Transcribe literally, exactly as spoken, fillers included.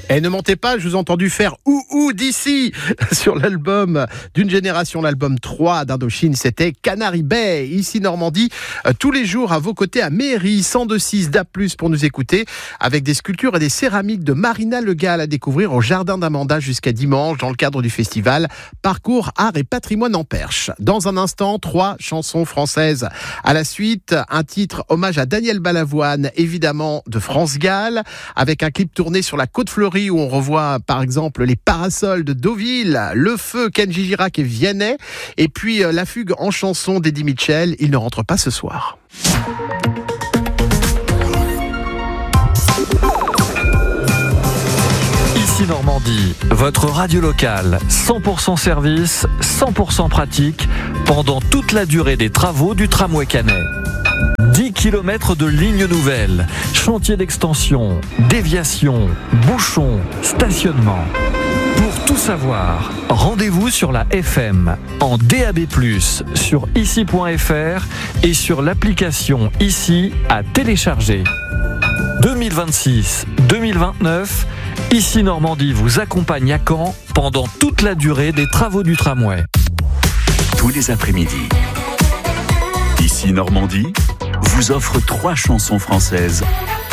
Et ne mentez pas, je vous ai entendu faire ou ou d'ici sur l'album d'une génération, l'album trois d'Indochine, c'était Canary Bay. Ici Normandie, tous les jours à vos côtés à Méry, cent deux six D A plus pour nous écouter, avec des sculptures et des céramiques de Marina Le Gall à découvrir au Jardin d'Amanda jusqu'à dimanche dans le cadre du festival Parcours Art et Patrimoine en Perche. Dans un instant, trois chansons françaises. À la suite, un titre hommage à Daniel Balavoine, évidemment de France Gall, avec un clip tourné sur la Côte Fleurie où on revoit par exemple les parasols de Deauville, Le Feu, Kenji Girac et Vianney, et puis euh, la fugue en chanson d'Eddie Mitchell, Il ne rentre pas ce soir. Ici Normandie, votre radio locale, cent pour cent service, cent pour cent pratique, pendant toute la durée des travaux du tramway Canet. dix kilomètres de lignes nouvelles, chantier d'extension, déviation, bouchons, stationnement. Pour tout savoir, rendez-vous sur la F M, en D A B plus, sur ici point F R et sur l'application Ici à télécharger. deux mille vingt-six deux mille vingt-neuf, Ici Normandie vous accompagne à Caen pendant toute la durée des travaux du tramway. Tous les après-midi, Ici Normandie vous offre trois chansons françaises